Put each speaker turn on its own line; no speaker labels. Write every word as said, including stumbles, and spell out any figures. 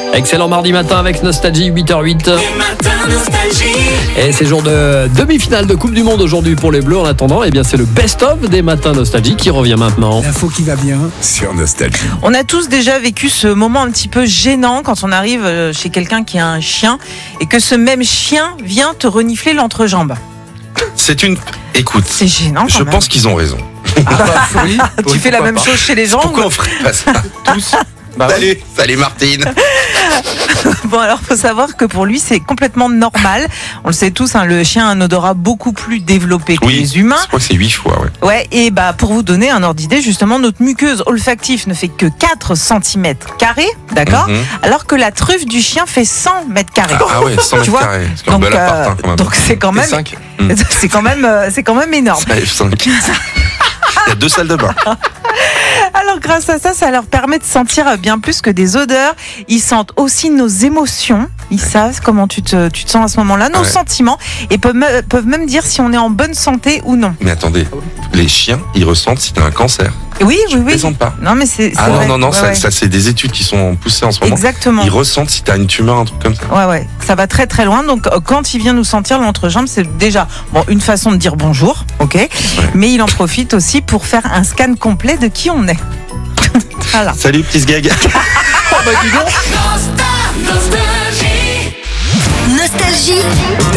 Excellent mardi matin avec Nostalgie, huit heures huit. Et c'est jour de demi-finale de Coupe du Monde aujourd'hui pour les Bleus. En attendant, eh bien, c'est le best-of des matins Nostalgie qui revient maintenant.
L'info qui va bien
sur Nostalgie.
On a tous déjà vécu ce moment un petit peu gênant quand on arrive chez quelqu'un qui a un chien et que ce même chien vient te renifler l'entrejambe.
C'est une... Écoute,
C'est gênant quand
je
même.
pense qu'ils ont raison.
Ah bah, oui,
Tu
oui,
fais la
pourquoi
même
pas.
chose chez les gens.
Pourquoi on ferait pas ça tous
Bah ouais.
Salut, salut Martine.
Bon, alors faut savoir que pour lui c'est complètement normal. On le sait tous, hein, le chien a un odorat beaucoup plus développé que
Oui,
les humains.
je crois que c'est huit fois, ouais.
Ouais, et bah pour vous donner un ordre d'idée, justement, notre muqueuse olfactive ne fait que quatre centimètres carrés, d'accord,
Mhm.
alors que la truffe du chien fait cent mètres carrés.
Ah, ah ouais, cent mètres
Tu vois,
carrés. C'est quand même
donc,
bel appart,
euh,
hein, quand même.
donc c'est quand même,
cinq. Mm.
c'est quand même, euh, c'est quand même énorme.
Ça F cinq. Il y a deux salles de bain.
Alors grâce à ça, ça leur permet de sentir bien plus que des odeurs. Ils sentent aussi nos émotions. Ils savent comment tu te, tu te sens à ce moment-là, nos
Ouais.
sentiments, et peuvent, me- peuvent même dire si on est en bonne santé ou non.
Mais attendez, les chiens, ils ressentent si t'as un cancer.
Oui, oui,
Ils
oui.
plaisantent pas.
Non, mais c'est, c'est
Ah
vrai.
non, non, non,
Ouais,
ça,
ouais.
ça c'est des études qui sont poussées en ce moment.
Exactement.
Ils ressentent si t'as une tumeur, un truc comme ça.
Ouais, ouais, ça va très très loin. Donc, euh, quand il vient nous sentir l'entrejambe, c'est déjà bon, une façon de dire bonjour, ok. Mais il en profite aussi pour faire un scan complet de qui on est. Voilà.
Salut, petit gag.
Nostalgie.